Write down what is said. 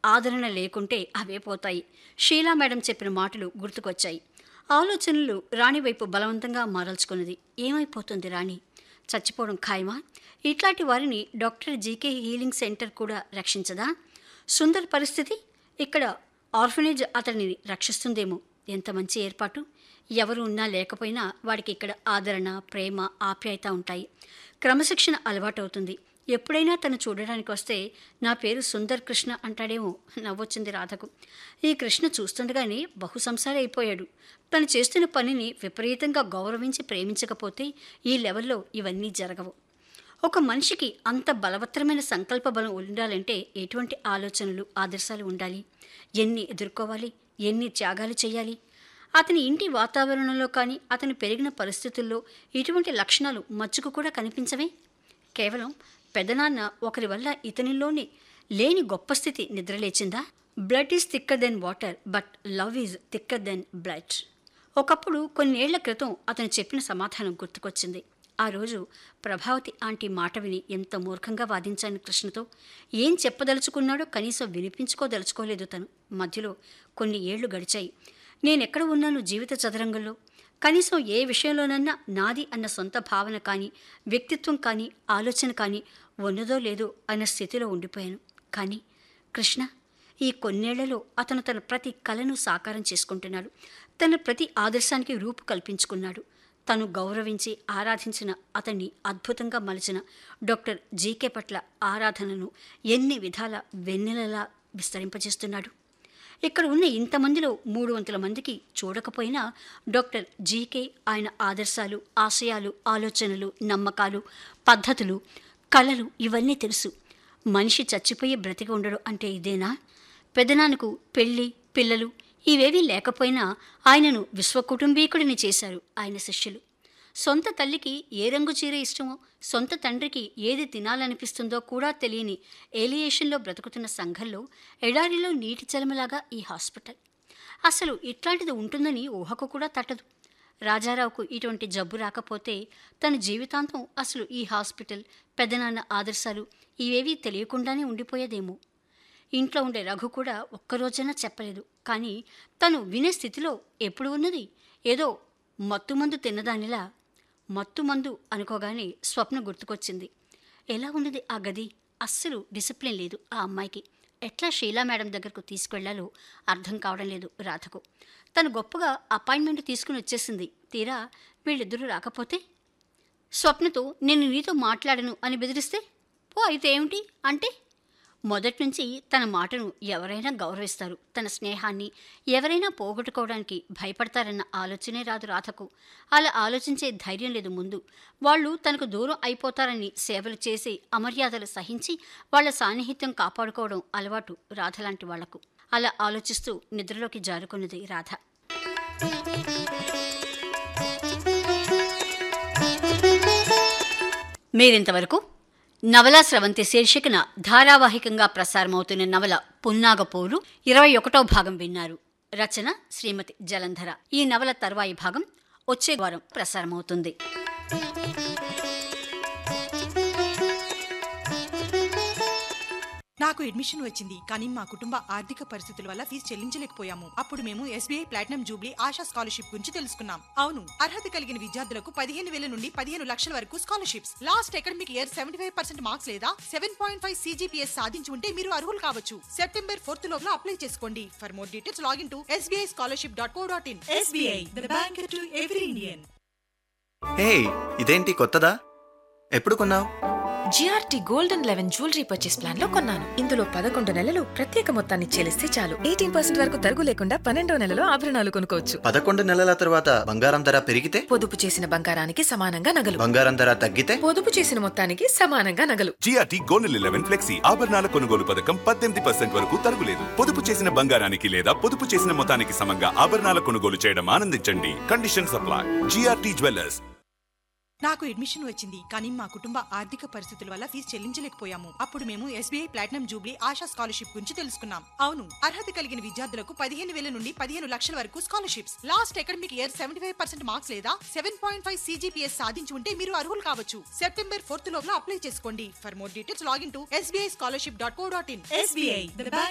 ఆదరణ లేకుంటే అవే పోతాయి. షీలా మేడం చెప్పిన మాటలు గుర్తుకొచ్చాయి. ఆలోచనలు రాణి వైపు బలవంతంగా మారల్చుకున్నది. ఏమైపోతుంది రాణి? చచ్చిపోవడం ఖాయమా? ఇట్లాంటి వారిని డాక్టర్ జీకే హీలింగ్ సెంటర్ కూడా రక్షించదా? సుందర్ పరిస్థితి? ఇక్కడ ఆర్ఫనేజ్ అతనిని రక్షిస్తుందేమో. ఎంత మంచి ఏర్పాటు! ఎవరు ఉన్నా లేకపోయినా వాడికి ఇక్కడ ఆదరణ, ప్రేమ, ఆప్యాయత ఉంటాయి. క్రమశిక్షణ అలవాటవుతుంది. ఎప్పుడైనా తను చూడడానికి వస్తే నా పేరు సుందర్ కృష్ణ అంటాడేమో. నవ్వొచ్చింది రాధకు. ఈ కృష్ణ చూస్తుండగానే బహుసంసారి అయిపోయాడు. తను చేస్తున్న పనిని విపరీతంగా గౌరవించి ప్రేమించకపోతే ఈ లెవెల్లో ఇవన్నీ జరగవు. ఒక మనిషికి అంత బలవత్తరమైన సంకల్ప బలం ఉండాలంటే ఎటువంటి ఆలోచనలు, ఆదర్శాలు ఉండాలి? ఎన్ని ఎదుర్కోవాలి? ఎన్ని త్యాగాలు చేయాలి? అతని ఇంటి వాతావరణంలో కానీ, అతను పెరిగిన పరిస్థితుల్లో ఇటువంటి లక్షణాలు మచ్చుకు కూడా కనిపించవే. కేవలం పెదనాన్న ఒకరి వల్ల ఇతనిలోని లేని గొప్ప స్థితి నిద్రలేచిందా? Blood is thicker then water, but love is thicker then blood. ఒకప్పుడు కొన్నేళ్ల క్రితం అతను చెప్పిన సమాధానం గుర్తుకొచ్చింది. ఆ రోజు ప్రభావతి ఆంటీ మాట విని ఎంత మూర్ఖంగా వాదించాను కృష్ణతో. ఏం చెప్పదలుచుకున్నాడో కనీసం వినిపించుకోదలుచుకోలేదు తను. మధ్యలో కొన్ని ఏళ్లు గడిచాయి. నేనెక్కడ ఉన్నాను జీవిత చదరంగంలో? కనీసం ఏ విషయంలోనన్నా నాది అన్న సొంత భావన కానీ, వ్యక్తిత్వం కానీ, ఆలోచన కానీ ఉన్నదో లేదో అన్న స్థితిలో ఉండిపోయాను. కానీ కృష్ణ ఈ కొన్నేళ్లలో అతను తన ప్రతి కలను సాకారం చేసుకుంటున్నాడు. తన ప్రతి ఆదర్శానికి రూపు కల్పించుకున్నాడు. తను గౌరవించి ఆరాధించిన, అతన్ని అద్భుతంగా మలిచిన డాక్టర్ జీకే పట్ల ఆరాధనను ఎన్ని విధాల వెన్నెలలా విస్తరింపజేస్తున్నాడు. ఇక్కడ ఉన్న ఇంతమందిలో 300 మందికి చూడకపోయినా డాక్టర్ జీకే, ఆయన ఆదర్శాలు, ఆశయాలు, ఆలోచనలు, నమ్మకాలు, పద్ధతులు, కళలు ఇవన్నీ తెలుసు. మనిషి చచ్చిపోయి బ్రతికి ఉండడు అంటే ఇదేనా? పెదనాన్నకు పెళ్ళి, పిల్లలు ఇవేవీ లేకపోయినా ఆయనను విశ్వకుటుంబీకుడిని చేశారు ఆయన శిష్యులు. సొంత తల్లికి ఏ రంగు చీర ఇష్టమో, సొంత తండ్రికి ఏది తినాలనిపిస్తుందో కూడా తెలియని ఏలియేషన్లో బ్రతుకుతున్న సంఘంలో ఎడారిలో నీటి చలమలాగా ఈ హాస్పిటల్. అసలు ఇట్లాంటిది ఉంటుందని ఊహకు కూడా తట్టదు. రాజారావుకు ఇటువంటి జబ్బు రాకపోతే తన జీవితాంతం అసలు ఈ హాస్పిటల్, పెదనాన్న ఆదర్శాలు ఇవేవీ తెలియకుండానే ఉండిపోయేదేమో. ఇంట్లో ఉండే రఘు కూడా ఒక్కరోజైనా చెప్పలేదు. కానీ తను వినే స్థితిలో ఎప్పుడు ఉన్నది? ఏదో మత్తుమందు తిన్నదానిలా. మత్తుమందు అనుకోగానే స్వప్న గుర్తుకొచ్చింది. ఎలా ఉన్నది ఆ గది? అస్సలు డిసిప్లిన్ లేదు ఆ అమ్మాయికి. ఎట్లా షీలా మేడం దగ్గరకు తీసుకువెళ్లాలో అర్థం కావడం లేదు రాధకు. తను గొప్పగా అపాయింట్మెంట్ తీసుకుని వచ్చేసింది. తీరా వీళ్ళిద్దరూ రాకపోతే? స్వప్నతో నేను నీతో మాట్లాడను అని బెదిరిస్తే పో అయితే ఏమిటి అంటే? మొదటి నుంచి తన మాటను ఎవరైనా గౌరవిస్తారు. తన స్నేహాన్ని ఎవరైనా పోగొట్టుకోవడానికి భయపడతారన్న ఆలోచనే రాదు రాధకు. అలా ఆలోచించే ధైర్యం లేదు ముందు. వాళ్ళు తనకు దూరం అయిపోతారని సేవలు చేసి, అమర్యాదలు సహించి వాళ్ల సాన్నిహిత్యం కాపాడుకోవడం అలవాటు రాధ లాంటి వాళ్లకు. అలా ఆలోచిస్తూ నిద్రలోకి జారుకున్నది రాధ. మీరింతవరకు నవలా స్రవంతి శీర్షికన ధారావాహికంగా ప్రసారమవుతున్న నవల పున్నాగపూలు 21వ భాగం విన్నారు. రచన శ్రీమతి జలంధర. ఈ నవల తర్వాయి భాగం వచ్చే వారం ప్రసారమవుతుంది. నాకు అడ్మిషన్ వచ్చింది, కానీ మా కుటుంబ ఆర్థిక పరిస్థితుల వల్ల ఫీజు చెల్లించలేకపోయాము. అప్పుడు మేము SBI platinum Jubilee ASHA scholarship గురించి తెలుసుకున్నాం. అవును, అర్హత కలిగిన విద్యార్థులకు 15,000 నుండి 15 లక్షల వరకు scholarships. Last academic year 75% marks లేదా 7.5 CGPS సాధించి ఉంటే మీరు అర్హులు కావచ్చు. సెప్టెంబర్ 4th లోపల అప్లై చేసుకోండి. For more details login to sbischolarship.co.in. SBI, the bank to every Indian. హే, ఇదేంటి కొత్తదా? ఎప్పుడు కొన్నావు? GRT golden 11 jewellery purchase plan లో కొన్నాను. ఇందులో 11 నెలలు ప్రత్యేక మొత్తాన్ని చెల్లిస్తే చాలు. 18% వరకు తరుగు లేకుండా 12వ నెలలో ఆభరణాలు కొనుక్కోవచ్చు. 11 నెలల తర్వాత బంగారం ధర పెరిగితే? పొదుపు చేసిన బంగారానికి సమానంగా నగలు. బంగారం ధర తగ్గితే? పొదుపు చేసిన మొత్తానికి సమానంగా నగలు. జిఆర్టీ గోల్డెన్ 11 ఫ్లెక్సీ ఆభరణాల కొనుగోలు పథకం 18% వరకు తరుగులేదు. పొదుపు చేసిన బంగారానికి లేదా పొదుపు చేసిన మొత్తానికి సమంగా ఆభరణాల కొనుగోలు చేయడం ఆనందించండి. Condition supply. GRT jewellers. నాకు అడ్మిషన్ వచ్చింది, కానీ మా కుటుంబ ఆర్థిక పరిస్థితుల వల్ల ఫీజు చెల్లించలేకపోయాము. అప్పుడు మేము SBI platinum Jubilee ASHA scholarship గురించి తెలుసుకున్నాం. అవును, అర్హత కలిగిన విద్యార్థులకు 15,000 నుండి 15 లక్షల వరకు scholarships. Last academic year 75% marks లేదా 7.5 CGPS సాధించి ఉంటే మీరు అర్హులు కావచ్చు. సెప్టెంబర్ 4th లోపల అప్లై చేసుకోండి. For more details login to sbischolarship.co.in. SBI, the bank